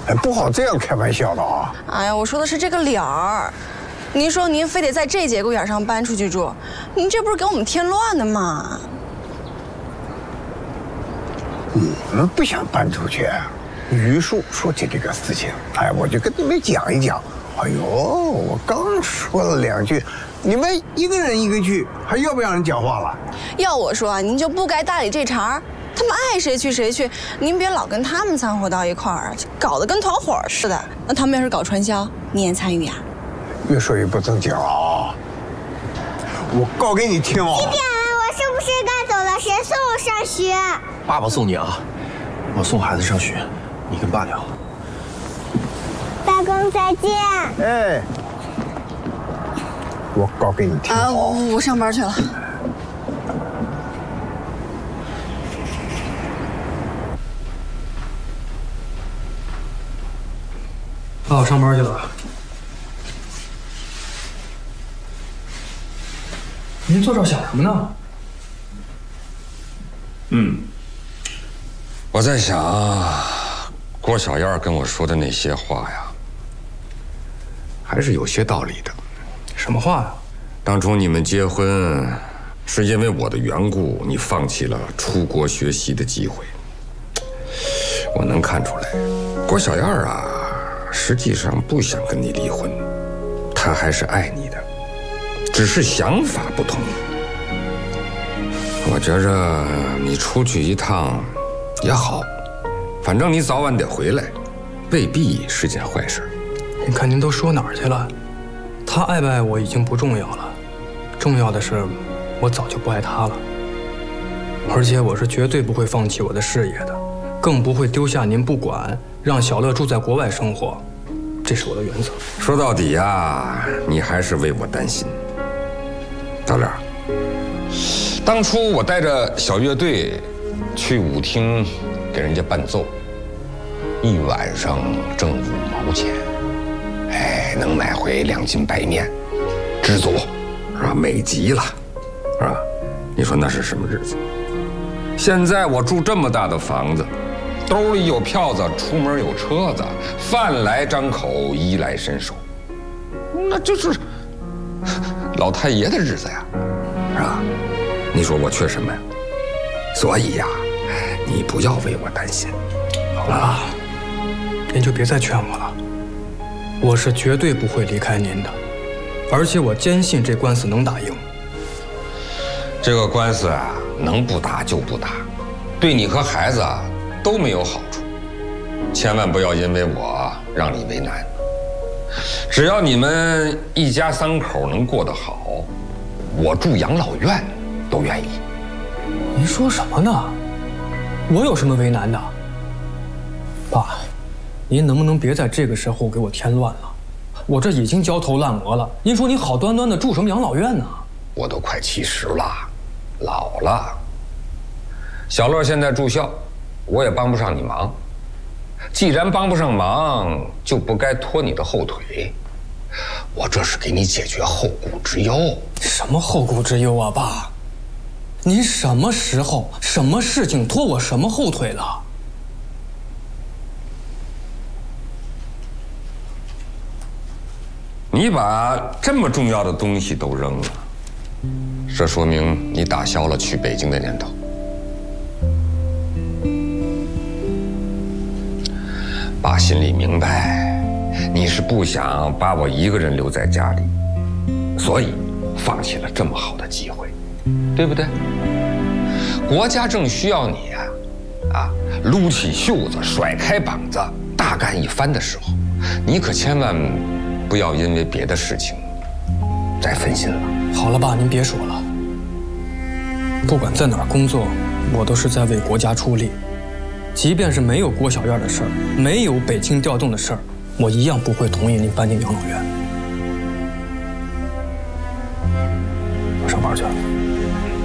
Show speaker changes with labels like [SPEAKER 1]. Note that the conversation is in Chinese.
[SPEAKER 1] 不好这样开玩笑的啊！
[SPEAKER 2] 哎呀，我说的是这个脸儿。您说您非得在这节骨眼上搬出去住，您这不是给我们添乱的吗？
[SPEAKER 1] 你们不想搬出去？于树说起这个事情，哎，我就跟你们讲一讲。哎呦，我刚说了2句，你们一个人一个句，还要不要人讲话了？
[SPEAKER 2] 要我说啊，您就不该搭理这茬。他们爱谁去谁去，您别老跟他们掺和到一块儿，搞得跟团伙似的。那他们要是搞传销，你也参与呀？
[SPEAKER 1] 越说越不正经了啊！我告给你听哦。
[SPEAKER 3] 几点了？我是不是该走了？谁送我上学？
[SPEAKER 4] 爸爸送你啊！我送孩子上学，你跟爸聊。
[SPEAKER 3] 大公再见。
[SPEAKER 1] 哎，我告给你听哦。
[SPEAKER 2] 我上班去了。
[SPEAKER 5] 爸，我上班去了。您坐这儿想什么呢？
[SPEAKER 6] 我在想，郭小燕跟我说的那些话呀，还是有些道理的。
[SPEAKER 5] 什么话呀？
[SPEAKER 6] 当初你们结婚，是因为我的缘故，你放弃了出国学习的机会。我能看出来，郭小燕啊，实际上不想跟你离婚，她还是爱你的，只是想法不同。我觉着你出去一趟也好，反正你早晚得回来，未必是件坏事。
[SPEAKER 5] 您看您都说哪儿去了？他爱不爱我已经不重要了，重要的是我早就不爱他了。而且我是绝对不会放弃我的事业的，更不会丢下您不管，让小乐住在国外生活，这是我的原则。
[SPEAKER 6] 说到底呀，你还是为我担心。大乐，当初我带着小乐队去舞厅给人家伴奏，一晚上挣5毛钱，哎，能买回2斤白面，知足，是吧？美极了，是吧？你说那是什么日子？现在我住这么大的房子，兜里有票子，出门有车子，饭来张口，衣来伸手，那就是老太爷的日子呀，是吧？你说我缺什么呀？所以呀，你不要为我担心。
[SPEAKER 5] 好了，您就别再劝我了。我是绝对不会离开您的，而且我坚信这官司能打赢。
[SPEAKER 6] 这个官司啊，能不打就不打，对你和孩子啊都没有好处。千万不要因为我让你为难。只要你们一家3口能过得好，我住养老院都愿意。
[SPEAKER 5] 您说什么呢？我有什么为难的？爸，您能不能别在这个时候给我添乱了？我这已经焦头烂额了。您说你好端端的住什么养老院呢？
[SPEAKER 6] 我都快70了，老了。小乐现在住校，我也帮不上你忙。既然帮不上忙，就不该拖你的后腿。我这是给你解决后顾之忧。
[SPEAKER 5] 什么后顾之忧啊，爸？您什么时候、什么事情拖我什么后腿了？
[SPEAKER 6] 你把这么重要的东西都扔了，这说明你打消了去北京的念头。爸心里明白，你是不想把我一个人留在家里，所以放弃了这么好的机会，对不对？国家正需要你啊，撸起袖子，甩开膀子，大干一番的时候，你可千万不要因为别的事情再分心了。
[SPEAKER 5] 好了，爸，您别说了。不管在哪儿工作，我都是在为国家出力。即便是没有郭小燕的事儿，没有北京调动的事儿，我一样不会同意您搬进养老院。我上班去了。